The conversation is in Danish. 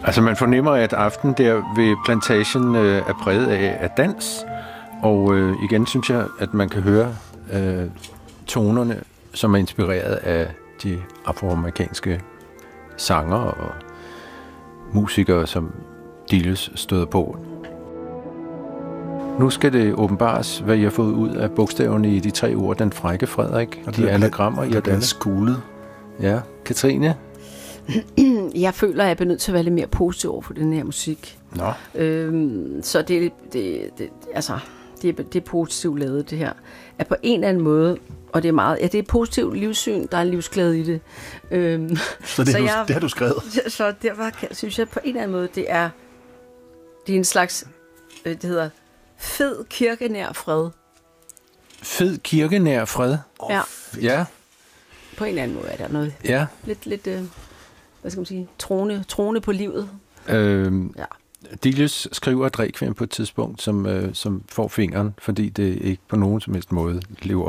Altså man fornemmer, at aften der ved Plantagen er præget af dans, og igen synes jeg, at man kan høre tonerne, som er inspireret af de afroamerikanske sanger og musikere, som Dilius støder på. Nu skal det åbenbares, hvad I har fået ud af bogstaverne i de 3 ord. Den frække Frederik, og de anagrammer, I har dannet. Skulet. Ja, Katrine? Jeg føler, at jeg er nødt til at være lidt mere positiv over for den her musik. Nå. Så det er positivt lavet, det her. At på en eller anden måde, og det er meget, det er et positivt livssyn, der er livsglæde i det. Så det har du skrevet? Så derfor synes jeg, på en eller anden måde, det er en slags, det hedder fed kirkenær fred. Fed kirkenær fred? Ja. Ja. På en eller anden måde er der noget lidt hvad skal man sige, trone på livet. Ja. Dilius skriver et rekviem på et tidspunkt, som får fingeren, fordi det ikke på nogen som helst måde lever